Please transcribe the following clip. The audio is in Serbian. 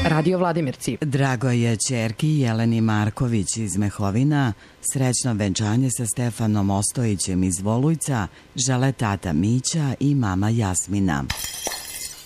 Radio Vladimirci. Drago je ćerki Jeleni Marković iz Mehovina. Srećno venčanje sa Stefanom Ostojićem iz Volujca žele tata Mića i mama Jasmina.